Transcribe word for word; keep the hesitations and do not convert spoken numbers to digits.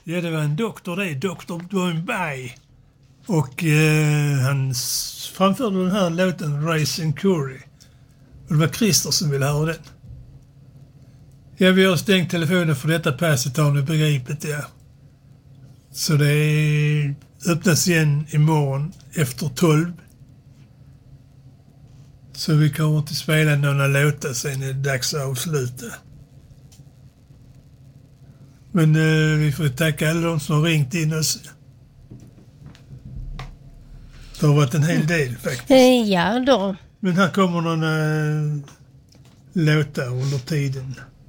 Ja, det var en doktor det, doktor Bombay. Och eh, han s- framförde den här låten Raising Curry. Och det var Christer som ville höra den. Ja, vi har stängt telefonen för detta passet, har ni begripit, ja. Så det öppnas igen imorgon efter tolv. Så vi kommer att spela några låtar, sen är det dags att avsluta. Men eh, vi får tacka alla de som har ringt in oss. Det har varit en hel del faktiskt. Eh, Ja då. Men här kommer några eh, låtar under tiden.